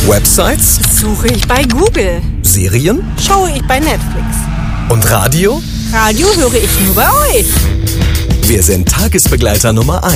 Websites? Suche ich bei Google. Serien? Schaue ich bei Netflix. Und Radio? Radio höre ich nur bei euch. Wir sind Tagesbegleiter Nummer 1.